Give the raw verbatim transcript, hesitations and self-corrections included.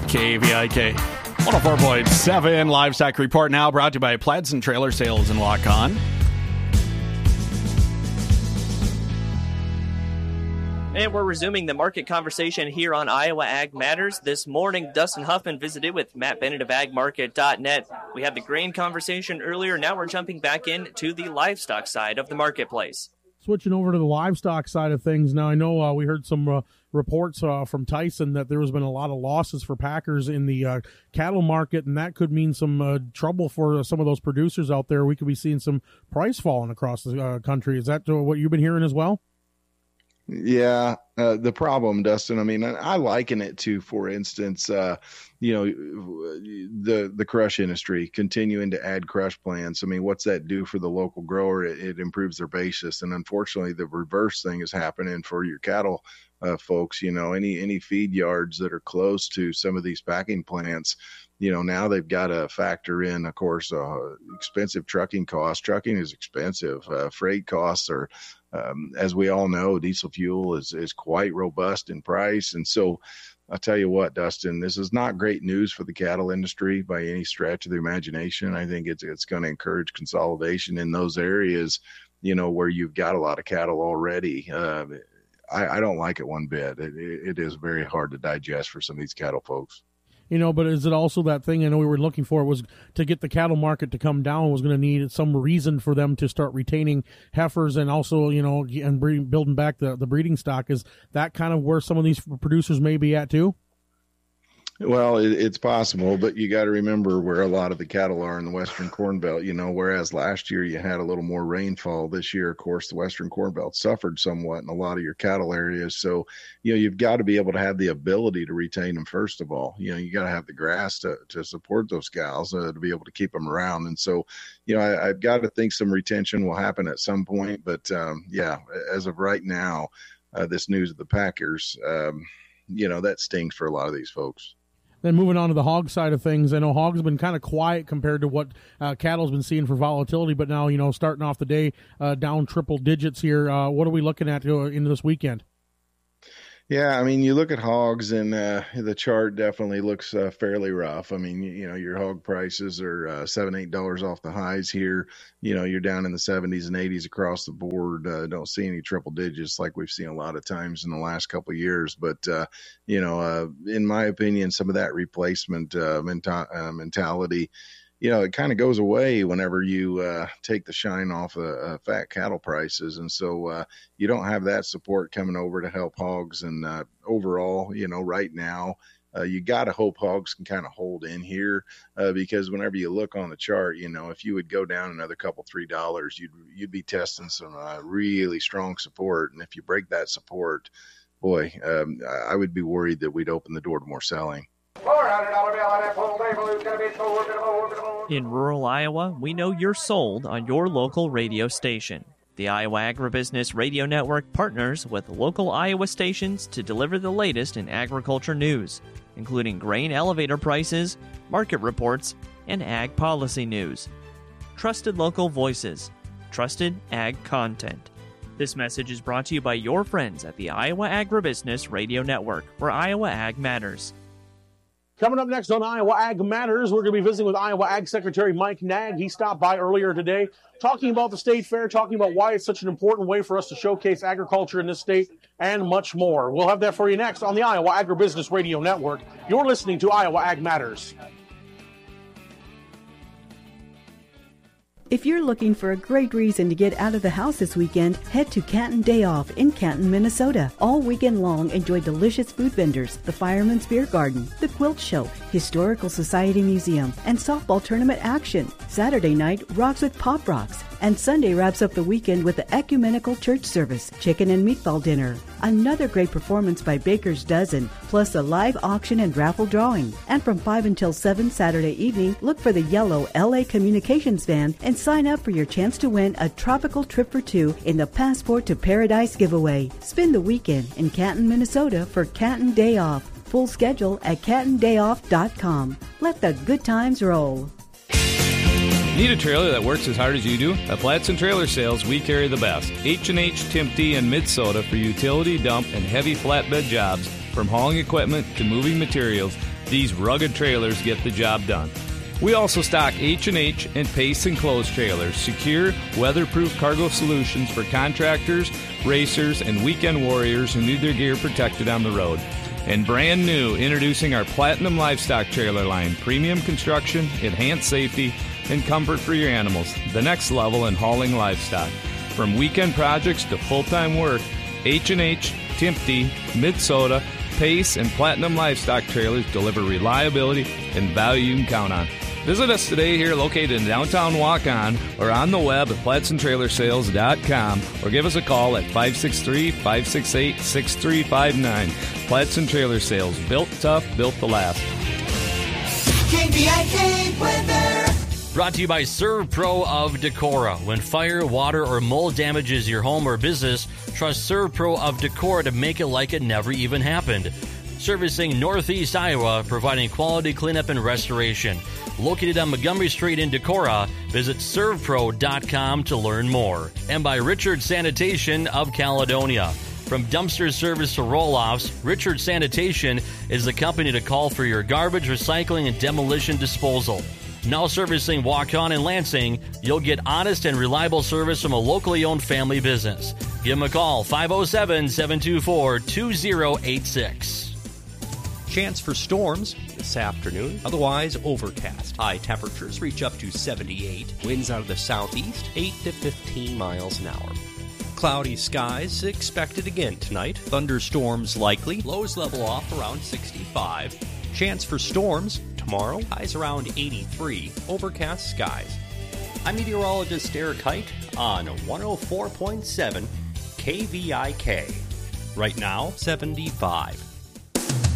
K V I K one oh four point seven Livestock Report now brought to you by Pladson Trailer Sales in Lock-On. And we're resuming the market conversation here on Iowa Ag Matters. This morning, Dustin Huffman visited with Matt Bennett of ag market dot net. We had the grain conversation earlier. Now we're jumping back into the livestock side of the marketplace. Switching over to the livestock side of things. Now, I know uh, we heard some uh, reports uh, from Tyson that there has been a lot of losses for packers in the uh, cattle market, and that could mean some uh, trouble for uh, some of those producers out there. We could be seeing some price falling across the uh, country. Is that uh, what you've been hearing as well? Yeah, uh, the problem, Dustin, I mean, I liken it to, for instance, uh, you know, the the crush industry continuing to add crush plants. I mean, what's that do for the local grower? It, it improves their basis. And unfortunately, the reverse thing is happening for your cattle uh, folks. You know, any any feed yards that are close to some of these packing plants, you know, now they've got to factor in, of course, uh, expensive trucking costs. Trucking is expensive. Uh, freight costs are, um, as we all know, diesel fuel is, is quite robust in price. And so I'll tell you what, Dustin, this is not great news for the cattle industry by any stretch of the imagination. I think it's it's going to encourage consolidation in those areas, you know, where you've got a lot of cattle already. Uh, I, I don't like it one bit. It, it is very hard to digest for some of these cattle folks. You know, but is it also that thing I know we were looking for was to get the cattle market to come down was going to need some reason for them to start retaining heifers and also, you know, and breeding, building back the, the breeding stock. Is that kind of where some of these producers may be at too? Well, it, it's possible, but you got to remember where a lot of the cattle are in the Western Corn Belt, you know, whereas last year you had a little more rainfall. This year, of course, the Western Corn Belt suffered somewhat in a lot of your cattle areas. So, you know, you've got to be able to have the ability to retain them, first of all. You know, you got to have the grass to, to support those cows uh, to be able to keep them around. And so, you know, I, I've got to think some retention will happen at some point. But, um, yeah, as of right now, uh, this news of the Packers, um, you know, that stings for a lot of these folks. Then moving on to the hog side of things, I know hogs have been kind of quiet compared to what uh, cattle's been seeing for volatility, but now, you know, starting off the day uh, down triple digits here. Uh, what are we looking at uh, into this weekend? Yeah, I mean, you look at hogs and uh, the chart definitely looks uh, fairly rough. I mean, you, you know, your hog prices are uh, seven, eight dollars off the highs here. You know, you're down in the seventies and eighties across the board. Uh, don't see any triple digits like we've seen a lot of times in the last couple of years. But, uh, you know, uh, in my opinion, some of that replacement uh, menta- uh, mentality, you know, it kind of goes away whenever you uh, take the shine off of uh, fat cattle prices. And so uh, you don't have that support coming over to help hogs. And uh, overall, you know, right now, uh, you got to hope hogs can kind of hold in here uh, because whenever you look on the chart, you know, if you would go down another couple, three dollars, you'd, you'd be testing some uh, really strong support. And if you break that support, boy, um, I would be worried that we'd open the door to more selling. In rural Iowa, we know you're sold on your local radio station. The Iowa Agribusiness Radio Network partners with local Iowa stations to deliver the latest in agriculture news, including grain elevator prices, market reports, and ag policy news. Trusted local voices, trusted ag content. This message is brought to you by your friends at the Iowa Agribusiness Radio Network, where Iowa Ag matters. Coming up next on Iowa Ag Matters, we're going to be visiting with Iowa Ag Secretary Mike Nag. He stopped by earlier today talking about the state fair, talking about why it's such an important way for us to showcase agriculture in this state, and much more. We'll have that for you next on the Iowa Agribusiness Radio Network. You're listening to Iowa Ag Matters. If you're looking for a great reason to get out of the house this weekend, head to Canton Day Off in Canton, Minnesota. All weekend long, enjoy delicious food vendors, the Fireman's Beer Garden, the Quilt Show, Historical Society Museum, and softball tournament action. Saturday night rocks with Pop Rocks, and Sunday wraps up the weekend with the ecumenical church service, chicken and meatball dinner. Another great performance by Baker's Dozen, plus a live auction and raffle drawing. And from five until seven Saturday evening, look for the yellow L A Communications van and sign up for your chance to win a tropical trip for two in the Passport to Paradise giveaway. Spend the weekend in Canton, Minnesota for Canton Day Off. Full schedule at canton day off dot com. Let the good times roll. Need a trailer that works as hard as you do? At Pladson Trailer Sales, we carry the best. H and H, Timpte, and Mid-Soda for utility, dump, and heavy flatbed jobs. From hauling equipment to moving materials, These rugged trailers get the job done. We also stock H and H and Pace Enclosed trailers, secure, weatherproof cargo solutions for contractors, racers, and weekend warriors who need their gear protected on the road. And brand new, introducing our Platinum Livestock trailer line, premium construction, enhanced safety, and comfort for your animals. The next level in hauling livestock. From weekend projects to full-time work, H and H, Timpty, Minnesota, Pace, and Platinum Livestock trailers deliver reliability and value you can count on. Visit us today here located in downtown Waukon or on the web at platson trailer sales dot com or give us a call at five six three, five six eight, six three five nine. Platson Trailer Sales, built tough, built to last. K B I K weather. Brought to you by ServPro of Decorah. When fire, water, or mold damages your home or business, trust ServPro of Decorah to make it like it never even happened. Servicing Northeast Iowa, providing quality cleanup and restoration. Located on Montgomery Street in Decorah, visit serv pro dot com to learn more. And by Richard Sanitation of Caledonia. From dumpster service to roll-offs, Richard Sanitation is the company to call for your garbage, recycling, and demolition disposal. Now servicing Waukon and Lansing, you'll get honest and reliable service from a locally owned family business. Give them a call, five oh seven, seven two four, two oh eight six. Chance for storms this afternoon, otherwise overcast. High temperatures reach up to seventy-eight. Winds out of the southeast, eight to fifteen miles an hour. Cloudy skies expected again tonight. Thunderstorms likely. Lows level off around sixty-five. Chance for storms tomorrow, highs around eighty-three. Overcast skies. I'm meteorologist Eric Height on one oh four point seven K V I K. Right now, seventy-five.